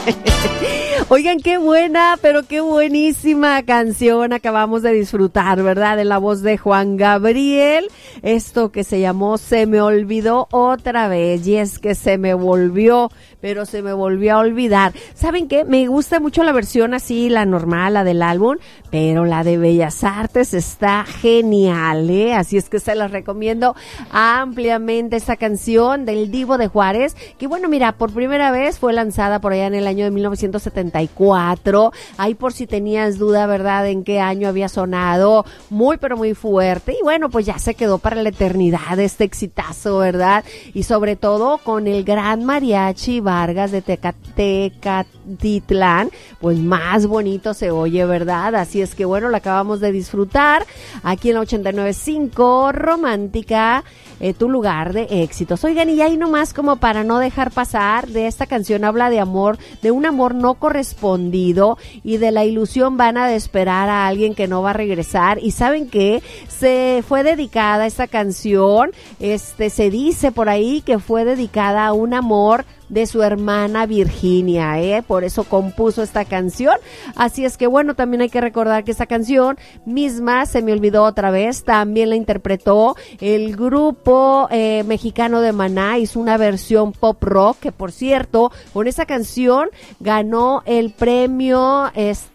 Oigan, qué buena, pero qué buenísima canción acabamos de disfrutar, ¿verdad? En la voz de Juan Gabriel, esto que se llamó Se me olvidó otra vez, y es que se me volvió, pero se me volvió a olvidar. ¿Saben qué? Me gusta mucho la versión así, la normal, la del álbum, pero la de Bellas Artes está genial, ¿eh? Así es que se las recomiendo ampliamente, esta canción del Divo de Juárez, que bueno, mira, por primera vez fue lanzada por allá en el año de 1974. Ahí por si tenías duda, ¿verdad?, en qué año había sonado, muy pero muy fuerte, y bueno, pues ya se quedó para la eternidad este exitazo, ¿verdad? Y sobre todo con el gran mariachi Vargas de Tecatitlán, pues más bonito se oye, ¿verdad? Así es que bueno, la acabamos de disfrutar aquí en la 89.5 Romántica, tu lugar de éxitos. Oigan, y ahí nomás como para no dejar pasar, de esta canción habla de amor, de un amor no correspondido y de la ilusión vana de esperar a alguien que no va a regresar. Y ¿saben qué? Se fue dedicada esta canción, se dice por ahí que fue dedicada a un amor de su hermana Virginia, por eso compuso esta canción. Así es que bueno, también hay que recordar que esta canción misma, Se me olvidó otra vez, también la interpretó el grupo mexicano de Maná, hizo una versión pop rock, que por cierto, con esa canción ganó el premio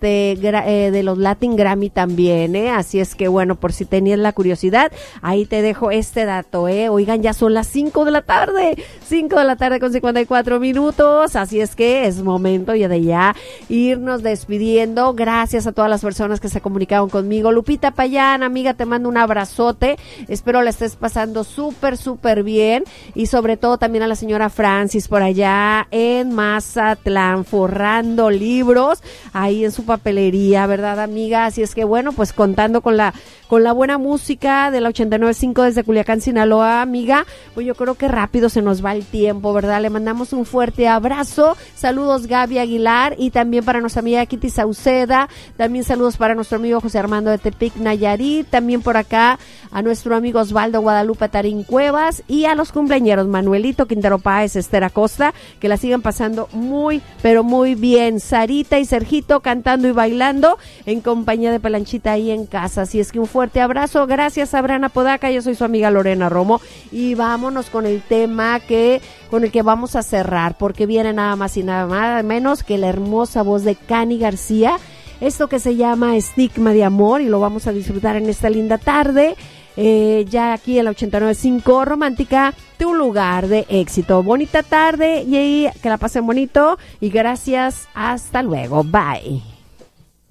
de los Latin Grammy también, así es que bueno, por si tenías la curiosidad, ahí te dejo este dato, oigan, ya son las 5 de la tarde con 54 minutos, así es que es momento ya de ya irnos despidiendo. Gracias a todas las personas que se comunicaron conmigo. Lupita Payán, amiga, te mando un abrazote, espero la estés pasando súper bien, y sobre todo también a la señora Francis por allá en Mazatlán, forrando libros ahí en su papelería, ¿verdad, amiga? Así es que bueno, pues contando con la buena música de la 89.5 desde Culiacán, Sinaloa, amiga, pues yo creo que rápido se nos va el tiempo, ¿verdad? Le mandamos un fuerte abrazo, saludos Gaby Aguilar, y también para nuestra amiga Kitty Sauceda, también saludos para nuestro amigo José Armando de Tepic, Nayarit, también por acá a nuestro amigo Osvaldo Guadalupe Tarín Cuevas, y a los cumpleañeros Manuelito Quintero Páez, Esther Acosta, que la sigan pasando muy, pero muy bien, Sarita y Sergito cantando y bailando en compañía de Pelanchita ahí en casa. Así es que un fuerte abrazo, gracias a Brana Podaca, yo soy su amiga Lorena Romo, y vámonos con el tema con el que vamos a cerrar, porque viene nada más y nada menos que la hermosa voz de Cani García, esto que se llama Estigma de Amor, y lo vamos a disfrutar en esta linda tarde, ya aquí en la 89.5 Romántica, tu lugar de éxito. Bonita tarde y que la pasen bonito, y gracias, hasta luego, bye.